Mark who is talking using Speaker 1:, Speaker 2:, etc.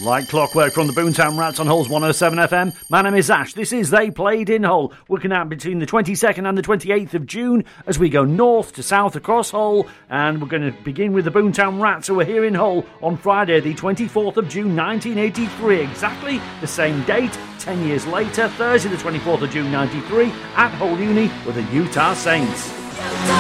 Speaker 1: Like clockwork from the Boomtown Rats on Hull's 107 FM. My name is Ash. This is They Played in Hull. Working out between the 22nd and the 28th of June as we go north to south across Hull. And we're going to begin with the Boomtown Rats, who are here in Hull on Friday the 24th of June 1983. Exactly the same date, 10 years later, Thursday the 24th of June 93 at Hull Uni with the Utah Saints.